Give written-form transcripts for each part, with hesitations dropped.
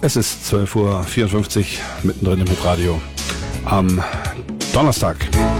Es ist 12:54 Uhr, mittendrin im Hitradio am Donnerstag.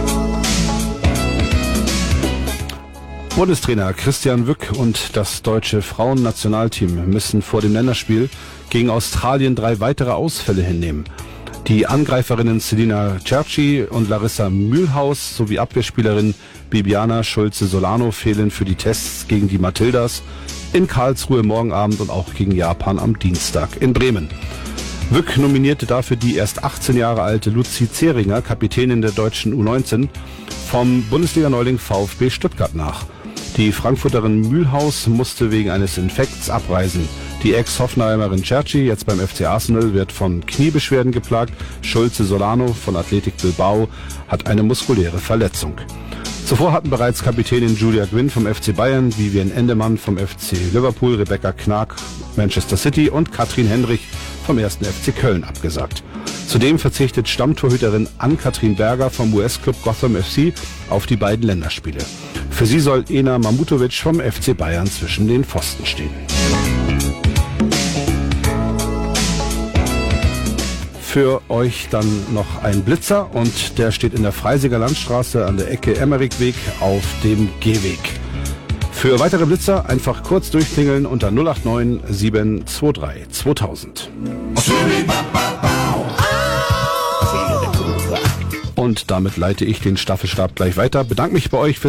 Bundestrainer Christian Wück und das deutsche Frauennationalteam müssen vor dem Länderspiel gegen Australien 3 weitere Ausfälle hinnehmen. Die Angreiferinnen Selina Cerci und Larissa Mühlhaus sowie Abwehrspielerin Bibiana Schulze-Solano fehlen für die Tests gegen die Matildas in Karlsruhe morgen Abend und auch gegen Japan am Dienstag in Bremen. Wück nominierte dafür die erst 18 Jahre alte Luzi Zehringer, Kapitänin der deutschen U19, vom Bundesliga-Neuling VfB Stuttgart nach. Die Frankfurterin Mühlhaus musste wegen eines Infekts abreisen. Die Ex-Hoffenheimerin Cerci, jetzt beim FC Arsenal, wird von Kniebeschwerden geplagt. Schulze-Solano von Athletic Bilbao hat eine muskuläre Verletzung. Zuvor hatten bereits Kapitänin Julia Gwynn vom FC Bayern, Vivian Endemann vom FC Liverpool, Rebecca Knark Manchester City und Katrin Hendrich vom 1. FC Köln abgesagt. Zudem verzichtet Stammtorhüterin Ann-Kathrin Berger vom US-Club Gotham FC auf die beiden Länderspiele. Für sie soll Ena Mamutovic vom FC Bayern zwischen den Pfosten stehen. Für euch dann noch ein Blitzer und der steht in der Freisiger Landstraße an der Ecke Emmerichweg auf dem Gehweg. Für weitere Blitzer einfach kurz durchklingeln unter 089 723 2000. Und damit leite ich den Staffelstab gleich weiter. Bedanke mich bei euch